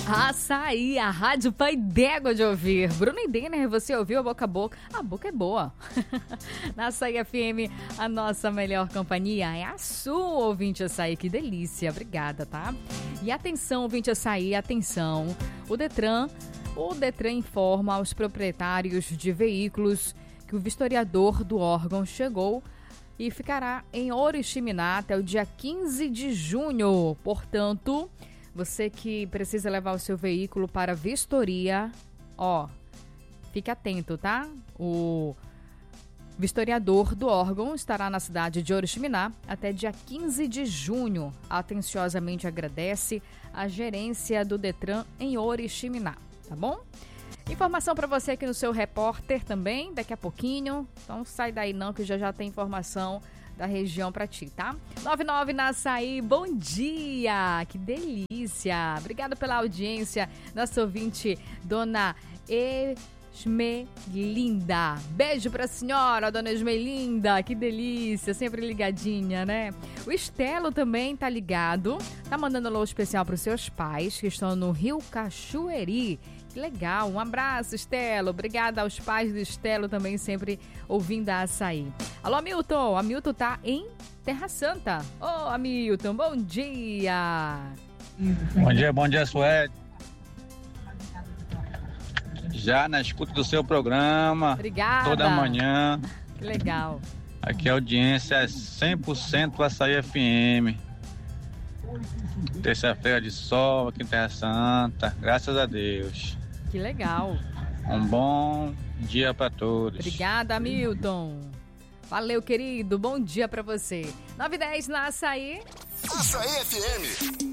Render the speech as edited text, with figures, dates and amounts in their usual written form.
Açaí, a Rádio Pai d'Égua de ouvir. Bruno e Denner, você ouviu a boca a boca? A boca é boa. Na Açaí FM, a nossa melhor companhia é a sua, ouvinte Açaí. Que delícia, obrigada, tá? E atenção, ouvinte Açaí, atenção. O Detran informa aos proprietários de veículos que o vistoriador do órgão chegou e ficará em Oriximiná até o dia 15 de junho. Portanto, você que precisa levar o seu veículo para vistoria, fique atento, tá? O vistoriador do órgão estará na cidade de Oriximiná até dia 15 de junho. Atenciosamente agradece a gerência do Detran em Oriximiná, tá bom? Informação para você aqui no seu repórter também, daqui a pouquinho. Então sai daí não, que já tem informação da região para ti, tá? 99 na Açaí, bom dia! Que delícia! Obrigada pela audiência, nossa ouvinte, dona Esmelinda. Beijo pra senhora, dona Esmelinda, que delícia, sempre ligadinha, né? O Estelo também tá ligado, tá mandando alô especial pros seus pais, que estão no Rio Cachoeiri. Que legal, um abraço, Estelo. Obrigada aos pais do Estelo também, sempre ouvindo a Açaí. Alô, Hamilton. Hamilton tá em Terra Santa. Ô, Hamilton, bom dia. Bom dia, Suede. Já na escuta do seu programa. Obrigada. Toda manhã. Que legal. Aqui a audiência é 100% Açaí FM. Terça-feira de sol aqui em Terra Santa, graças a Deus. Que legal. Um bom dia para todos. Obrigada, Hamilton. Valeu, querido. Bom dia para você. 9h10 na Açaí. Açaí FM.